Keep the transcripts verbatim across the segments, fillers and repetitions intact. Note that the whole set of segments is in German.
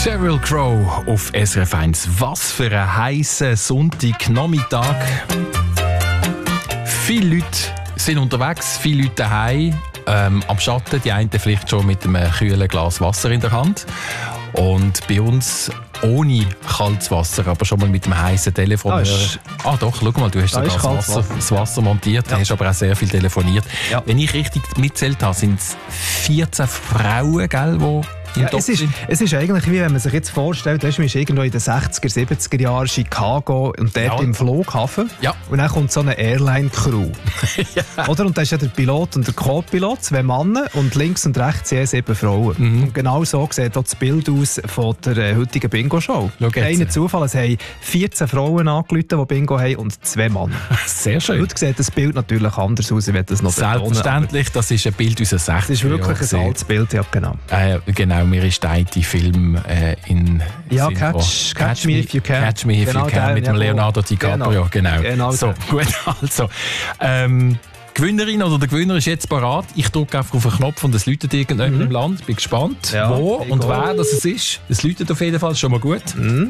Sheryl Crow auf S R F eins. Was für ein heißer Sonntagnachmittag. Viele Leute sind unterwegs, viele Leute daheim, ähm, am Schatten, die einen vielleicht schon mit einem kühlen Glas Wasser in der Hand. Und bei uns ohne kaltes Wasser, aber schon mal mit dem heißen Telefon. Ah, ist, ah doch, schau mal, du hast sogar das Wasser, das Wasser montiert, ja. Hast aber auch sehr viel telefoniert. Ja. Wenn ich richtig mitzählt habe, sind es vierzehn Frauen, gell, die Ja, es, ist, es ist eigentlich wie wenn man sich jetzt vorstellt, weißt, man ist irgendwo in den sechziger, siebziger Jahren Chicago und dort ja. im Flughafen. Ja. Und dann kommt so eine Airline-Crew. ja. Oder? Und da ist ja der Pilot und der Co-Pilot, zwei Männer und links und rechts sind sieben Frauen. Mhm. Und genau so sieht auch das Bild aus von der äh, heutigen Bingo-Show. Kein Zufall, es haben vierzehn Frauen angerufen, die Bingo haben und zwei Männer. Sehr schön. Heute sieht das Bild natürlich anders aus, wenn das noch selbstverständlich, das ist ein Bild aus den sechziger Jahren. Das ist wirklich ein altes Bild, ja genau. Äh, genau. Mir ist der Film äh, in ja, catch, catch, catch Me If You Can. Catch Me If genau You Can der, mit dem Leonardo DiCaprio. Genau. genau. So, gut, also. Ähm, die Gewinnerin oder der Gewinner ist jetzt parat. Ich drücke einfach auf den Knopf und es läutet irgendjemand mhm. im Land. Bin gespannt, ja, wo und go. wer das ist. Es läutet auf jeden Fall schon mal gut. Mhm.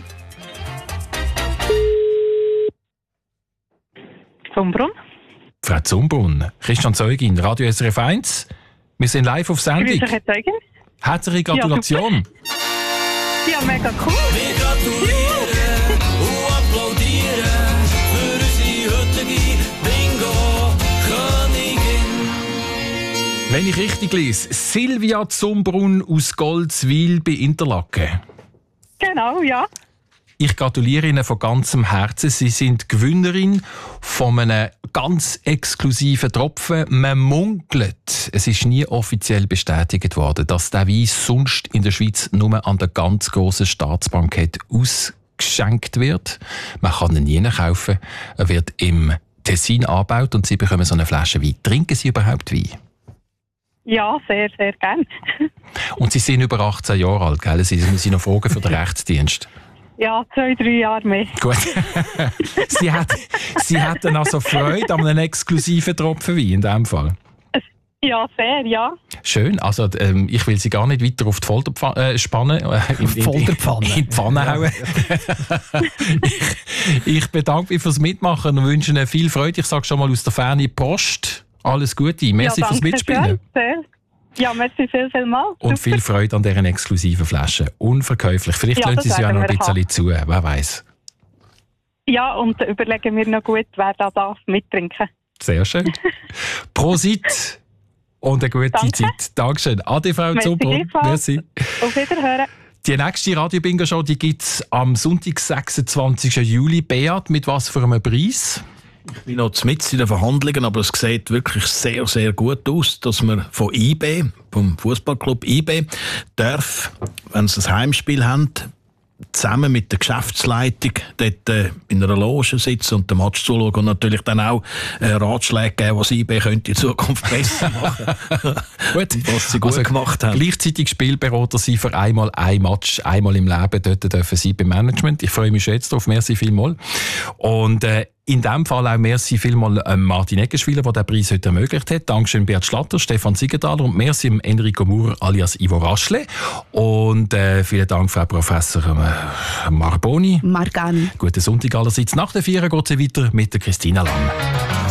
Zumbrunn. Frau Zumbrunn, Christian Zeugin, Radio S R F eins. Wir sind live auf Sendung. Grüße, Herr Zeugin. Herzliche Gratulation! Ja, ja, mega cool! Wir gratulieren und applaudieren für unsere heutige Bingo-Königin. Wenn ich richtig lese, Silvia Zumbrunn aus Goldswil bei Interlaken. Genau, ja. Ich gratuliere Ihnen von ganzem Herzen. Sie sind Gewinnerin von einem ganz exklusiven Tropfen. Man munkelt, es ist nie offiziell bestätigt worden, dass der Wein sonst in der Schweiz nur an der ganz grossen Staatsbank ausgeschenkt wird. Man kann ihn nie kaufen. Er wird im Tessin angebaut und Sie bekommen so eine Flasche Wein. Trinken Sie überhaupt Wein? Ja, sehr, sehr gerne. Und Sie sind über achtzehn Jahre alt, gell? Sie müssen noch fragen für den Rechtsdienst. Ja, zwei, drei Jahre mehr. Gut. Sie, hat, Sie hatten also Freude an einem exklusiven Tropfen Wein in diesem Fall? Ja, sehr, ja. Schön. Also, ähm, ich will Sie gar nicht weiter auf die Folterpfanne äh, spannen. Äh, in, in, Folterpfanne. In die Pfanne ja. hauen. ich, ich bedanke mich fürs Mitmachen und wünsche Ihnen viel Freude. Ich sage schon mal aus der Ferne Post. Alles Gute. Merci ja, fürs Mitspielen. Sehr. Ja, merci viel, viel mal. Und viel Freude an dieser exklusiven Flasche. Unverkäuflich. Vielleicht ja, lassen Sie sie ja noch ein bisschen haben. zu. Wer weiß. Ja, und überlegen wir noch gut, wer da darf mittrinken. Sehr schön. Prosit und eine gute Danke. Zeit. Dankeschön. Ade, Frau Zumbrunn. Merci. Auf Wiederhören. Die nächste Radio-Bingo-Show gibt es am Sonntag, sechsundzwanzigsten Juli. Beat, mit was für einem Preis? Ich bin noch mitten in den Verhandlungen, aber es sieht wirklich sehr, sehr gut aus, dass man von I B, vom Fußballclub I B, darf, wenn sie ein Heimspiel haben, zusammen mit der Geschäftsleitung dort äh, in einer Loge sitzen und den Match zuschauen und natürlich dann auch äh, Ratschläge geben, was I B könnte in Zukunft besser machen. Gut. Was sie gut also, gemacht haben. Gleichzeitig Spielberater sein für einmal ein Match, einmal im Leben, dort dürfen Sie beim Management. Ich freue mich schon jetzt drauf. Merci vielmals. Und äh, in diesem Fall auch merci vielmals ähm, Martin Eggenschwiler, der diesen Preis heute ermöglicht hat. Dankeschön Bert Schlatter, Stefan Siegenthaler und merci Enrico Maurer alias Ivo Raschle. Und äh, vielen Dank, Frau Professor äh, Marboni. Margani. Guten Sonntag allerseits. Nach der Vier geht es weiter mit der Christina Lamm.